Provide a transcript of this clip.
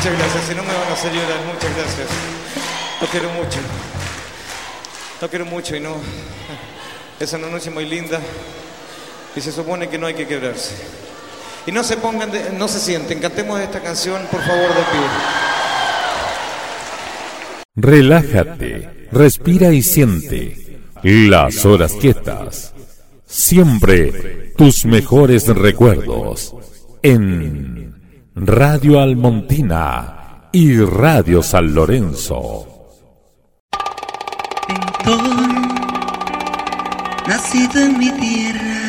Muchas gracias, si no me van a hacer llorar, muchas gracias. Lo quiero mucho. Lo quiero mucho y no... Es una noche muy linda y se supone que no hay que quebrarse. Y no se pongan, no se sienten, cantemos esta canción, por favor, de pie. Relájate, respira y siente las horas quietas. Siempre tus mejores recuerdos en Radio Almontina y Radio San Lorenzo. Nacido en mi tierra,